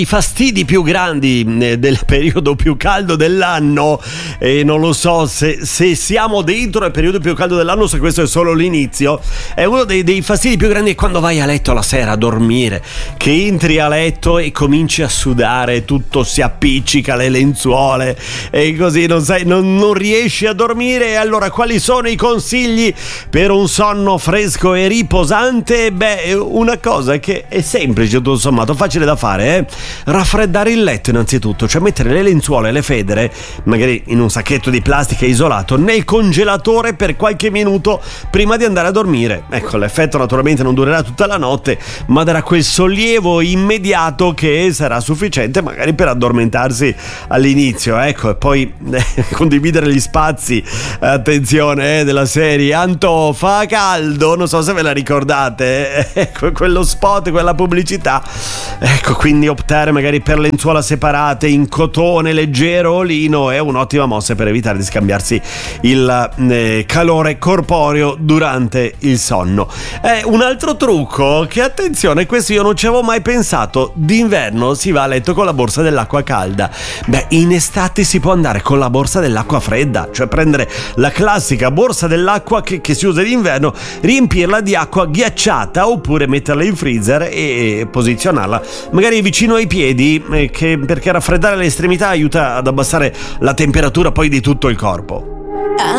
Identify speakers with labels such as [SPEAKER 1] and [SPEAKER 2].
[SPEAKER 1] I fastidi più grandi del periodo più caldo dell'anno, e non lo so se siamo dentro il periodo più caldo dell'anno, se questo è solo l'inizio. È uno dei fastidi più grandi è quando vai a letto la sera a dormire, che entri a letto e cominci a sudare, tutto si appiccica, le lenzuole e così non riesci a dormire. E allora quali sono i consigli per un sonno fresco e riposante? Beh, una cosa che è semplice, tutto sommato facile da fare, raffreddare il letto innanzitutto, cioè mettere le lenzuola e le federe, magari in un sacchetto di plastica isolato, nel congelatore per qualche minuto prima di andare a dormire. Ecco, l'effetto naturalmente non durerà tutta la notte, ma darà quel sollievo immediato che sarà sufficiente magari per addormentarsi all'inizio. Ecco, e poi condividere gli spazi, attenzione, della serie Anto fa caldo, non so se ve la ricordate, ecco quello spot, quella pubblicità. Ecco, quindi optare magari per lenzuola separate in cotone leggero o lino è un'ottima mossa per evitare di scambiarsi il calore corporeo durante il sonno. Un altro trucco, che attenzione, questo io non ci avevo mai pensato: d'inverno si va a letto con la borsa dell'acqua calda. Beh, in estate si può andare con la borsa dell'acqua fredda, cioè prendere la classica borsa dell'acqua che si usa d'inverno, riempirla di acqua ghiacciata oppure metterla in freezer e posizionarla magari vicino ai piedi, perché raffreddare le estremità aiuta ad abbassare la temperatura poi di tutto il corpo.